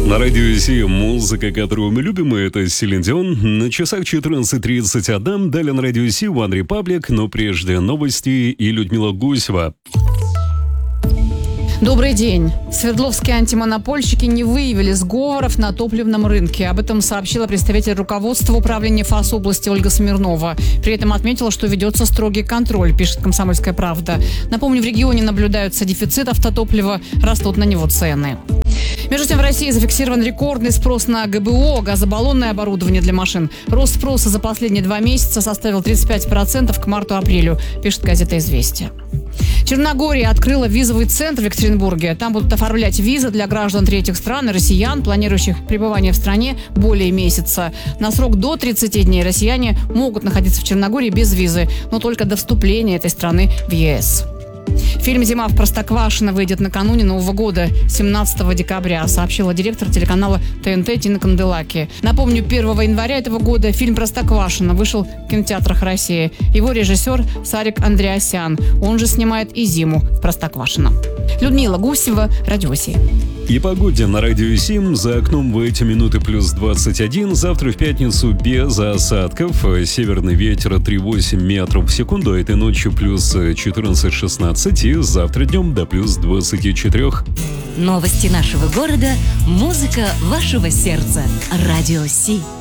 На радио Си музыка, которую мы любим, и это Селин Дион. На часах 14:31. Далее на радио Си One Republic, но прежде новости и Людмила Гусева. Добрый день. Свердловские антимонопольщики не выявили сговоров на топливном рынке. Об этом сообщила представитель руководства управления Фасобласти Ольга Смирнова. При этом отметила, что ведется строгий контроль, пишет «Комсомольская правда». Напомню, в регионе наблюдается дефицит автотоплива, растут на него цены. Между тем, в России зафиксирован рекордный спрос на ГБО, газобаллонное оборудование для машин. Рост спроса за последние 2 месяца составил 35% к марту-апрелю, пишет газета «Известия». Черногория открыла визовый центр в Екатеринбурге. Там будут оформлять визы для граждан третьих стран и россиян, планирующих пребывание в стране более месяца. На срок до 30 дней россияне могут находиться в Черногории без визы, но только до вступления этой страны в ЕС. Фильм «Зима в Простоквашино» выйдет накануне Нового года, 17 декабря, сообщила директор телеканала ТНТ Тина Канделаки. Напомню, 1 января этого года фильм «Простоквашино» вышел в кинотеатрах России. Его режиссер Сарик Андреасян. Он же снимает и «Зиму в Простоквашино». Людмила Гусева, Радио Си. И погоде на радио Сим. За окном в эти минуты плюс 21. Завтра в пятницу без осадков. Северный ветер 3,8 метров в секунду. Этой ночью плюс 14-16. И завтра днем до плюс 24. Новости нашего города. Музыка вашего сердца. Радио Си.